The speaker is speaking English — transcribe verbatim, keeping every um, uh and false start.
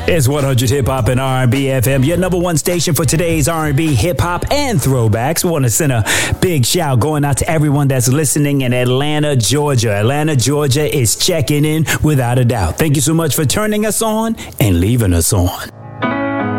It's one hundred Hip Hop and R and B F M, your number one station for today's R and B, hip hop, and throwbacks. We want to send a big shout going out to everyone that's listening in Atlanta, Georgia. Atlanta, Georgia is checking in without a doubt. Thank you so much for turning us on and leaving us on.